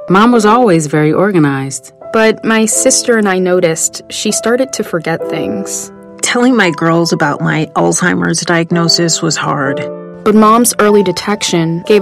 Mom was always very organized. But my sister and I noticed she started to forget things. Telling my girls about my Alzheimer's diagnosis was hard. But Mom's early detection gave